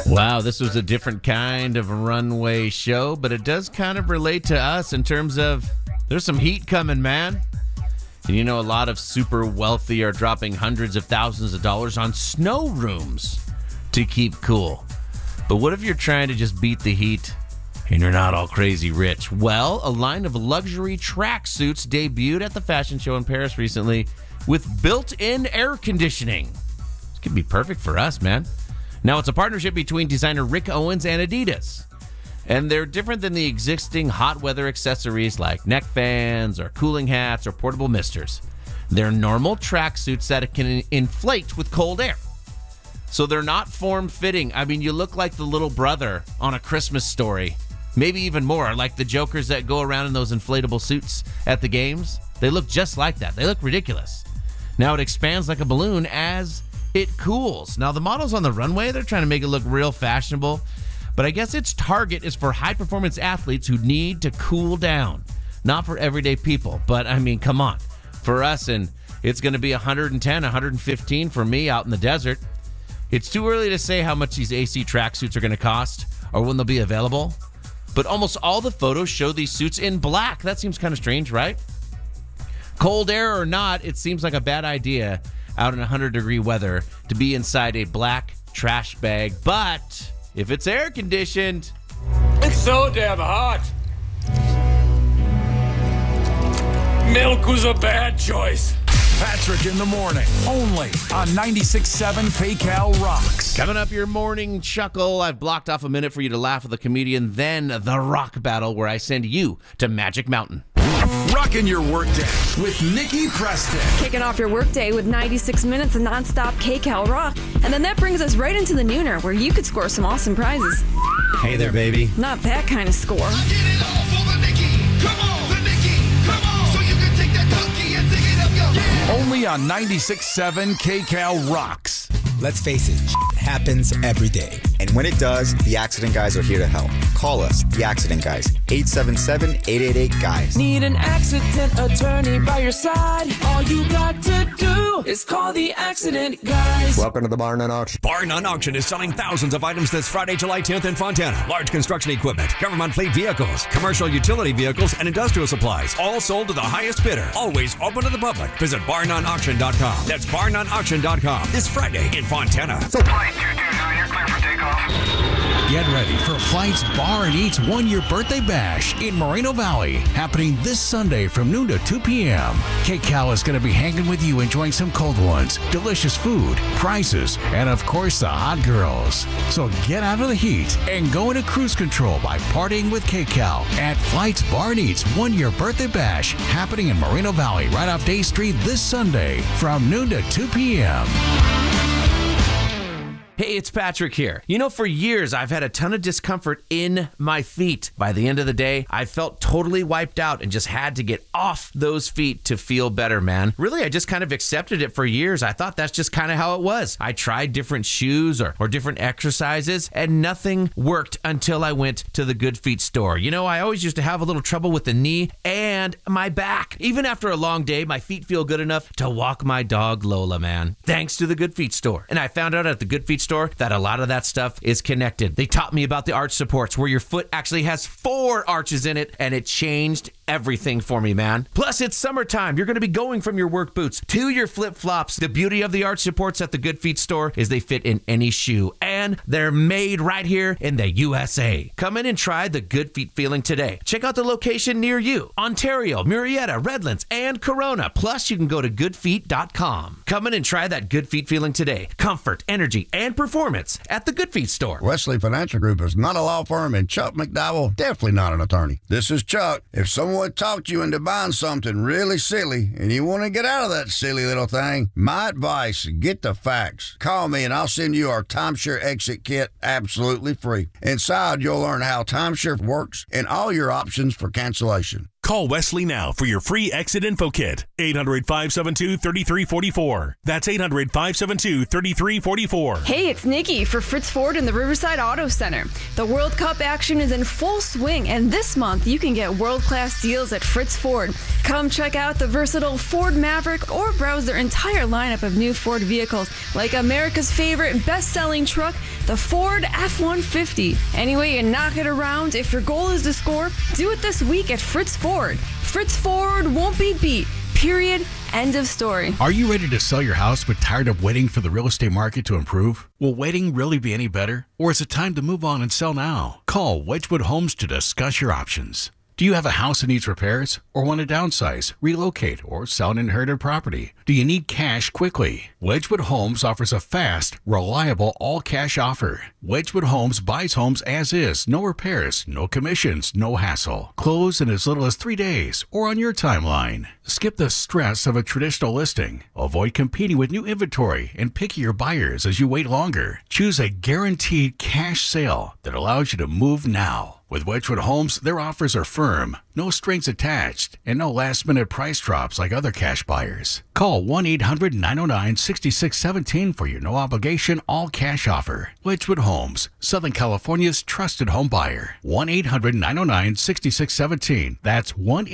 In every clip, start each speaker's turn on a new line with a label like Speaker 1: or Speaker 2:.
Speaker 1: Wow, this was a different kind of runway show, but it does kind of relate to us in terms of there's some heat coming, man. And you know, a lot of super wealthy are dropping hundreds of thousands of dollars on snow rooms to keep cool. But what if you're trying to just beat the heat and you're not all crazy rich? Well, a line of luxury tracksuits debuted at the fashion show in Paris recently with built-in air conditioning. This could be perfect for us, man. Now, it's a partnership between designer Rick Owens and Adidas. And they're different than the existing hot weather accessories like neck fans or cooling hats or portable misters. They're normal tracksuits that can inflate with cold air. So they're not form-fitting. I mean, you look like the little brother on A Christmas Story. Maybe even more, like the jokers that go around in those inflatable suits at the games. They look just like that. They look ridiculous. Now it expands like a balloon as it cools. Now the models on the runway, they're trying to make it look real fashionable. But I guess its target is for high-performance athletes who need to cool down. Not for everyday people. But, I mean, come on. For us, and it's going to be 110, 115 for me out in the desert. It's too early to say how much these AC tracksuits are going to cost or when they'll be available. But almost all the photos show these suits in black. That seems kind of strange, right? Cold air or not, it seems like a bad idea out in 100-degree weather to be inside a black trash bag. But if it's air conditioned,
Speaker 2: it's so damn hot. Milk was a bad choice.
Speaker 3: Patrick in the morning, only on 96.7 KCal Rocks.
Speaker 1: Coming up, your morning chuckle. I've blocked off a minute for you to laugh at the comedian, then the rock battle where I send you to Magic Mountain.
Speaker 3: Rocking your workday with Nikki Preston.
Speaker 4: Kicking off your workday with 96 minutes of nonstop KCal Rock. And then that brings us right into the nooner, where you could score some awesome prizes.
Speaker 5: Hey there, baby.
Speaker 4: Not that kind of score.
Speaker 6: I get it all for the Nikki. Come on, the Nikki. Come on, so you can take that donkey and dig it up, yo. Yeah.
Speaker 3: Only on 96.7 KCal Rocks.
Speaker 5: Let's face it, happens every day. And when it does, the Accident Guys are here to help. Call us, the Accident Guys, 877-888-GUYS.
Speaker 7: Need an accident attorney by your side? All you got to do is call the Accident Guys.
Speaker 8: Welcome to the Bar None Auction.
Speaker 9: Bar None Auction is selling thousands of items this Friday, July 10th in Fontana. Large construction equipment, government fleet vehicles, commercial utility vehicles, and industrial supplies. All sold to the highest bidder. Always open to the public. Visit barnoneauction.com. That's barnoneauction.com. This Friday in Fontana.
Speaker 10: Flight 229, you're clear for takeoff.
Speaker 3: Get ready for Flight's Bar and Eats one-year birthday bash in Moreno Valley, happening this Sunday from noon to 2 p.m. KCal is going to be hanging with you, enjoying some cold ones, delicious food, prizes, and of course the hot girls. So get out of the heat and go into cruise control by partying with KCal at Flight's Bar and Eats one-year birthday bash, happening in Moreno Valley right off Day Street this Sunday from noon to 2 p.m.
Speaker 1: Hey, it's Patrick here. You know, for years, I've had a ton of discomfort in my feet. By the end of the day, I felt totally wiped out and just had to get off those feet to feel better, man. Really, I just kind of accepted it for years. I thought that's just kind of how it was. I tried different shoes or different exercises, and nothing worked until I went to the Good Feet store. You know, I always used to have a little trouble with the knee and my back. Even after a long day, my feet feel good enough to walk my dog, Lola, man. Thanks to the Good Feet store. And I found out at the Good Feet store that a lot of that stuff is connected. They taught me about the arch supports, where your foot actually has 4 arches in it, and it changed everything for me, man. Plus, it's summertime. You're going to be going from your work boots to your flip-flops. The beauty of the arch supports at the Good Feet store is they fit in any shoe, and they're made right here in the USA. Come in and try the Good Feet feeling today. Check out the location near you: Ontario, Murrieta, Redlands, and Corona. Plus, you can go to goodfeet.com. Come in and try that Good Feet feeling today. Comfort, energy, and performance at the Good Feet store.
Speaker 11: Wesley Financial Group is not a law firm, and Chuck McDowell definitely not an attorney. This is Chuck. If someone talked you into buying something really silly and you want to get out of that silly little thing, my advice: get the facts. Call me and I'll send you our timeshare exit kit absolutely free. Inside, you'll learn how timeshare works and all your options for cancellation.
Speaker 8: Call Wesley now for your free exit info kit. 800-572-3344. That's 800-572-3344.
Speaker 4: Hey, it's Nikki for Fritz Ford in the Riverside Auto Center. The World Cup action is in full swing, and this month you can get world-class deals at Fritz Ford. Come check out the versatile Ford Maverick or browse their entire lineup of new Ford vehicles, like America's favorite best-selling truck, the Ford F-150. Anyway, you knock it around. If your goal is to score, do it this week at Fritz Ford. Fritz Ford won't be beat. Period. End of story.
Speaker 3: Are you ready to sell your house but tired of waiting for the real estate market to improve? Will waiting really be any better? Or is it time to move on and sell now? Call Wedgwood Homes to discuss your options. Do you have a house that needs repairs or want to downsize, relocate, or sell an inherited property? Do you need cash quickly? Wedgwood Homes offers a fast, reliable, all-cash offer. Wedgwood Homes buys homes as is, no repairs, no commissions, no hassle. Close in as little as 3 days or on your timeline. Skip the stress of a traditional listing. Avoid competing with new inventory and pickier buyers as you wait longer. Choose a guaranteed cash sale that allows you to move now. With Wedgwood Homes, their offers are firm, no strings attached, and no last-minute price drops like other cash buyers. Call 1-800-909-6617 for your no-obligation, all-cash offer. Wedgwood Homes, Southern California's trusted home buyer. 1-800-909-6617. That's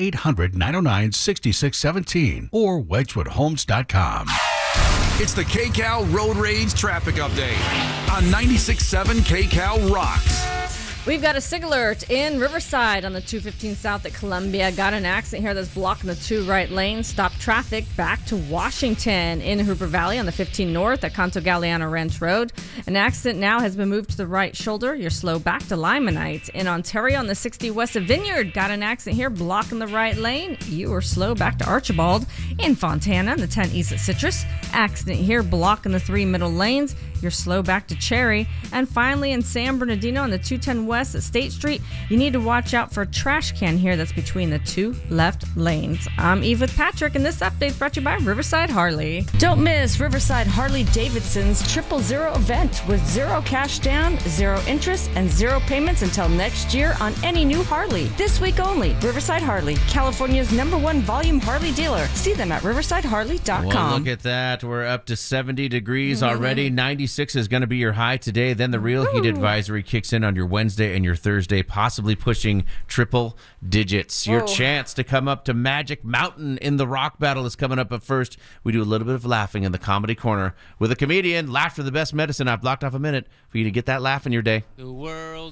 Speaker 3: 1-800-909-6617 or wedgwoodhomes.com.
Speaker 12: It's the KCAL Road Rage Traffic Update on 96.7 KCAL Rocks.
Speaker 13: We've got a SIG alert in Riverside on the 215 South at Columbia. Got an accident here that's blocking the 2 right lanes. Stop traffic back to Washington in Hooper Valley on the 15 North at Canto Galeano Ranch Road. An accident now has been moved to the right shoulder. You're slow back to Limonite. In Ontario on the 60 West of Vineyard. Got an accident here blocking the right lane. You are slow back to Archibald. In Fontana on the 10 East at Citrus. Accident here blocking the 3 middle lanes. You're slow back to Cherry. And finally in San Bernardino on the 210 West at State Street, you need to watch out for a trash can here that's between the 2 left lanes. I'm Eve with Patrick, and this update is brought to you by Riverside Harley. Don't miss Riverside Harley Davidson's 000 event with 0 cash down, 0 interest, and 0 payments until next year on any new Harley. This week only, Riverside Harley, California's #1 volume Harley dealer. See them at riversideharley.com.
Speaker 1: Well, look at that. We're up to 70 degrees already. 96 is going to be your high today. Then the real heat advisory kicks in on your Wednesday and your Thursday, possibly pushing triple digits. Your chance to come up to Magic Mountain in the rock battle is coming up. But first, we do a little bit of laughing in the comedy corner with a comedian. Laughter, the best medicine. I've blocked off a minute for you to get that laugh in your day.
Speaker 14: The world